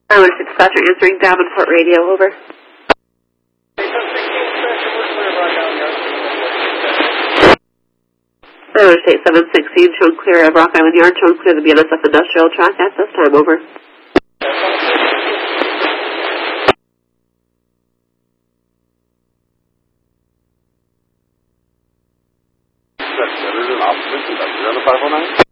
Island 6 Dispatcher answering Davenport Radio, over. Island State 716, shown clear of Rock Island Yard, shown clear the BNSF Industrial Track at this time, over. There's an opposition. That's the 509.